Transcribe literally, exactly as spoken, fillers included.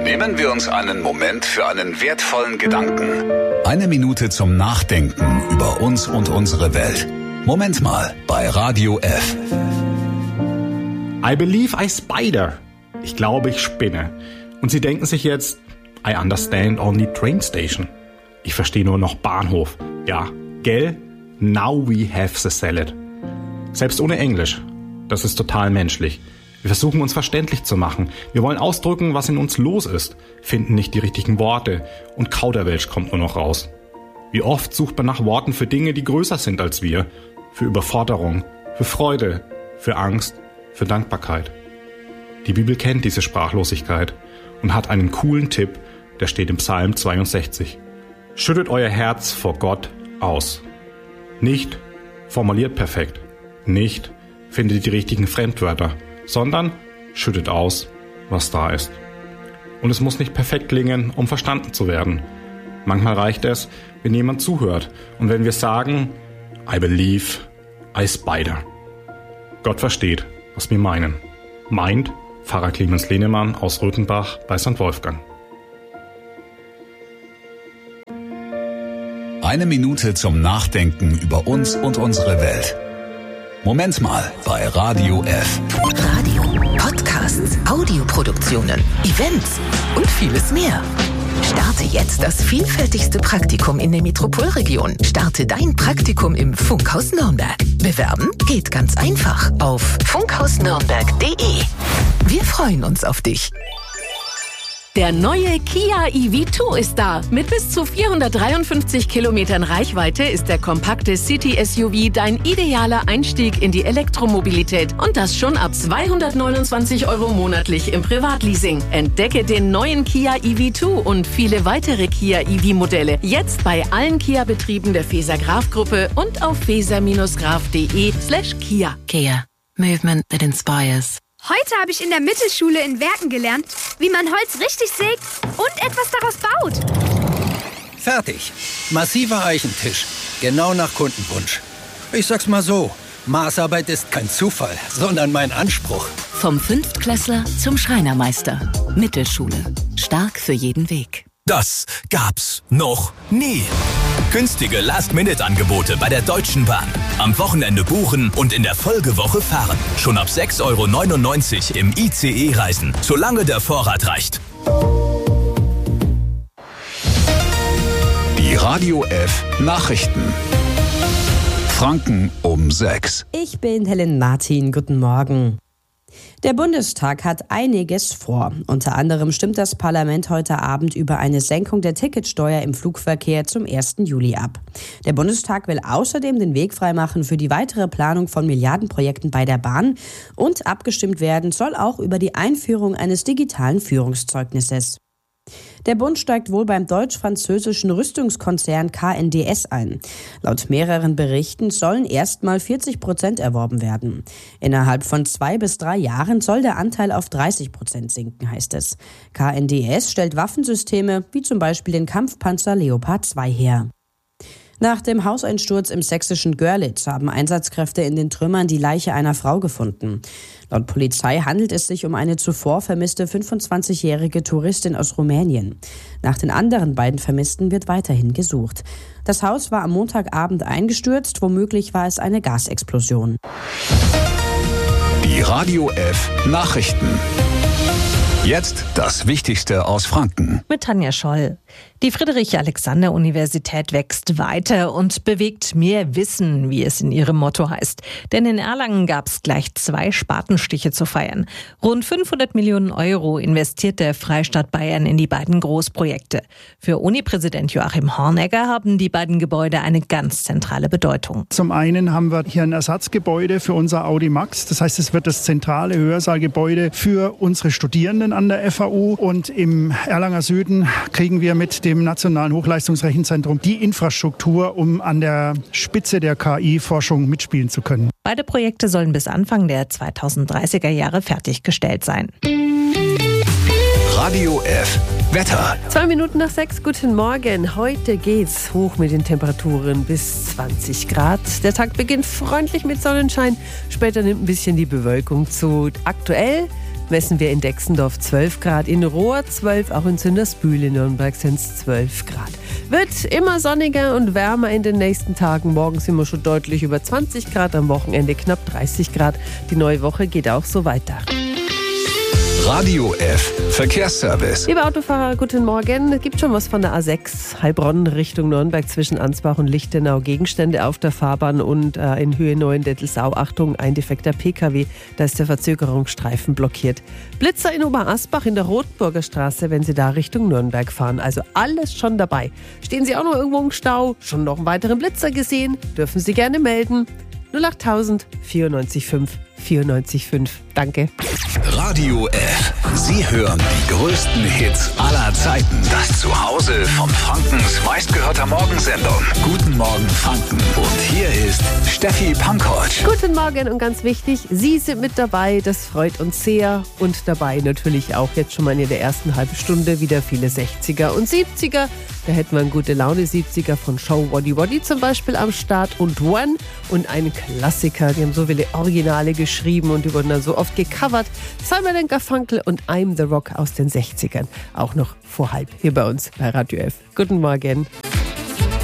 Nehmen wir uns einen Moment für einen wertvollen Gedanken. Eine Minute zum Nachdenken über uns und unsere Welt. Moment mal bei Radio F. I believe I spider. Ich glaube, ich spinne. Und Sie denken sich jetzt, I understand only train station. Ich verstehe nur noch Bahnhof. Ja, gell? Now we have the salad. Selbst ohne Englisch. Das ist total menschlich. Wir versuchen uns verständlich zu machen. Wir wollen ausdrücken, was in uns los ist, finden nicht die richtigen Worte und Kauderwelsch kommt nur noch raus. Wie oft sucht man nach Worten für Dinge, die größer sind als wir, für Überforderung, für Freude, für Angst, für Dankbarkeit. Die Bibel kennt diese Sprachlosigkeit und hat einen coolen Tipp, der steht im Psalm zweiundsechzig. Schüttet euer Herz vor Gott aus. Nicht formuliert perfekt, nicht findet die richtigen Fremdwörter, sondern schüttet aus, was da ist. Und es muss nicht perfekt klingen, um verstanden zu werden. Manchmal reicht es, wenn jemand zuhört und wenn wir sagen, I believe, I spider. Gott versteht, was wir meinen. Meint Pfarrer Clemens Lehnemann aus Röthenbach bei Sankt Wolfgang. Eine Minute zum Nachdenken über uns und unsere Welt. Moment mal bei Radio F. Radio, Podcasts, Audioproduktionen, Events und vieles mehr. Starte jetzt das vielfältigste Praktikum in der Metropolregion. Starte dein Praktikum im Funkhaus Nürnberg. Bewerben geht ganz einfach auf funkhausnürnberg punkt de. Wir freuen uns auf dich. Der neue Kia E V zwei ist da. Mit bis zu vierhundertdreiundfünfzig Kilometern Reichweite ist der kompakte City-S U V dein idealer Einstieg in die Elektromobilität. Und das schon ab zweihundertneunundzwanzig Euro monatlich im Privatleasing. Entdecke den neuen Kia E V zwei und viele weitere Kia E V-Modelle jetzt bei allen Kia-Betrieben der Feser-Graf-Gruppe und auf feser-graf.de slash Kia. Kia. Movement that inspires. Heute habe ich in der Mittelschule in Werken gelernt, wie man Holz richtig sägt und etwas daraus baut. Fertig. Massiver Eichentisch. Genau nach Kundenwunsch. Ich sag's mal so, Maßarbeit ist kein Zufall, sondern mein Anspruch. Vom Fünftklässler zum Schreinermeister. Mittelschule. Stark für jeden Weg. Das gab's noch nie. Günstige Last-Minute-Angebote bei der Deutschen Bahn. Am Wochenende buchen und in der Folgewoche fahren. Schon ab sechs Euro neunundneunzig im I C E reisen, solange der Vorrat reicht. Die Radio F Nachrichten. Franken um sechs. Ich bin Helen Martin. Guten Morgen. Der Bundestag hat einiges vor. Unter anderem stimmt das Parlament heute Abend über eine Senkung der Ticketsteuer im Flugverkehr zum ersten Juli ab. Der Bundestag will außerdem den Weg freimachen für die weitere Planung von Milliardenprojekten bei der Bahn und abgestimmt werden soll auch über die Einführung eines digitalen Führungszeugnisses. Der Bund steigt wohl beim deutsch-französischen Rüstungskonzern K N D S ein. Laut mehreren Berichten sollen erstmal vierzig Prozent erworben werden. Innerhalb von zwei bis drei Jahren soll der Anteil auf dreißig Prozent sinken, heißt es. K N D S stellt Waffensysteme wie zum Beispiel den Kampfpanzer Leopard zwei her. Nach dem Hauseinsturz im sächsischen Görlitz haben Einsatzkräfte in den Trümmern die Leiche einer Frau gefunden. Laut Polizei handelt es sich um eine zuvor vermisste fünfundzwanzigjährige Touristin aus Rumänien. Nach den anderen beiden Vermissten wird weiterhin gesucht. Das Haus war am Montagabend eingestürzt, womöglich war es eine Gasexplosion. Die Radio F Nachrichten. Jetzt das Wichtigste aus Franken. Mit Tanja Scholl. Die Friedrich-Alexander-Universität wächst weiter und bewegt mehr Wissen, wie es in ihrem Motto heißt. Denn in Erlangen gab es gleich zwei Spatenstiche zu feiern. Rund fünfhundert Millionen Euro investiert der Freistaat Bayern in die beiden Großprojekte. Für Uni-Präsident Joachim Hornegger haben die beiden Gebäude eine ganz zentrale Bedeutung. Zum einen haben wir hier ein Ersatzgebäude für unser Audi Max. Das heißt, es wird das zentrale Hörsaalgebäude für unsere Studierenden an der F A U. Und im Erlanger Süden kriegen wir mit dem Nationalen Hochleistungsrechenzentrum die Infrastruktur, um an der Spitze der K I-Forschung mitspielen zu können. Beide Projekte sollen bis Anfang der zweitausenddreißiger Jahre fertiggestellt sein. Radio F Wetter. Zwei Minuten nach sechs, guten Morgen. Heute geht's hoch mit den Temperaturen bis zwanzig Grad. Der Tag beginnt freundlich mit Sonnenschein. Später nimmt ein bisschen die Bewölkung zu. Aktuell messen wir in Dexendorf zwölf Grad, in Rohr zwölf, auch in Zündersbühl in Nürnberg sind es zwölf Grad. Wird immer sonniger und wärmer in den nächsten Tagen. Morgen sind wir schon deutlich über zwanzig Grad, am Wochenende knapp dreißig Grad. Die neue Woche geht auch so weiter. Radio F Verkehrsservice. Liebe Autofahrer, guten Morgen. Es gibt schon was von der A sechs Heilbronn Richtung Nürnberg zwischen Ansbach und Lichtenau. Gegenstände auf der Fahrbahn und äh, in Höhe Neuendettelsau. Achtung, ein defekter P K W. Da ist der Verzögerungsstreifen blockiert. Blitzer in Oberasbach in der Rotburger Straße, wenn Sie da Richtung Nürnberg fahren. Also alles schon dabei. Stehen Sie auch noch irgendwo im Stau? Schon noch einen weiteren Blitzer gesehen? Dürfen Sie gerne melden. null achttausend vierundneunzig fünf vierundneunzig fünf. Danke. Radio F. Sie hören die größten Hits aller Zeiten. Das Zuhause von Frankens meistgehörter Morgensendung. Guten Morgen Franken. Und hier ist Steffi Pankovic. Guten Morgen und ganz wichtig, Sie sind mit dabei. Das freut uns sehr. Und dabei natürlich auch jetzt schon mal in der ersten halben Stunde wieder viele sechziger und siebziger. Da hätten wir einen gute Laune siebziger von Show Woddy Woddy zum Beispiel am Start und One und einen Klassiker. Die haben so viele Originale geschrieben und die wurden dann so oft gecovert. Simon and Garfunkel und I'm the Rock aus den sechzigern. Auch noch vor halb hier bei uns bei Radio F. Guten Morgen.